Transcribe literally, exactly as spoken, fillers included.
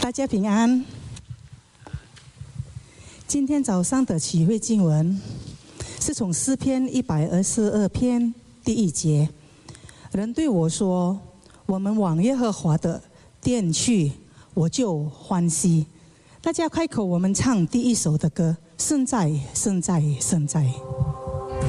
大家平安。今天早上的启会经文是从诗篇一百二十二篇第一节。人对我说：“我们往耶和华的殿去，我就欢喜。”大家开口，我们唱第一首的歌：圣在，圣在，圣在。